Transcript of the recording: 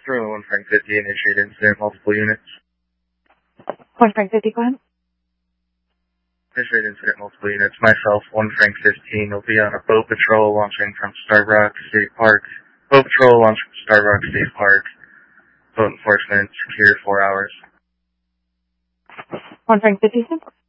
Through 1 Frank 50 initiated incident, multiple units. 1 Frank 50, go ahead. Initiated incident, multiple units. Myself, 1 Frank 15, will be on a boat patrol launching from Starbuck State Park. Boat patrol launching from Starbuck State Park. Boat enforcement secured 4 hours. 1 Frank 56.